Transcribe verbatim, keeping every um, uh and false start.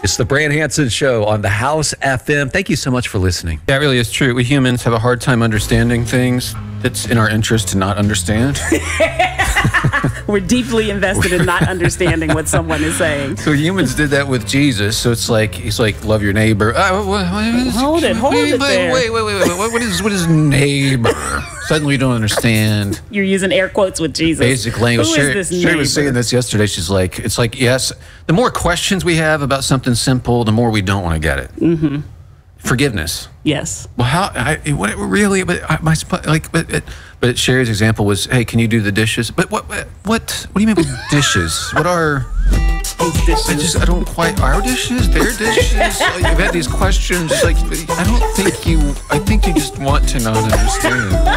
It's the Brand Hansen Show on the House F M. Thank you so much for listening. That really is true. We humans have a hard time understanding things that's in our interest to not understand. We're deeply invested in not understanding what someone is saying. So humans did that with Jesus. So it's like, he's like, love your neighbor. Uh, what, what is, Hold it, hold wait, it wait, there. Wait, wait, wait, wait. What, what is what is neighbor? Suddenly you don't understand. You're using air quotes with Jesus. Basic language. Who Sherry, is this Sherry was neighbor? saying this yesterday. She's like, it's like, yes, the more questions we have about something simple, the more we don't want to get it. Mm-hmm. Forgiveness. Yes. Well, how? I, what really? But I, my like, but it, but Sherry's example was, hey, can you do the dishes? But what? What? What, what do you mean by dishes? What are? Dishes. I just I don't quite our dishes, their dishes. Like, I've had these questions. Like I don't think you. I think you just want to not understand.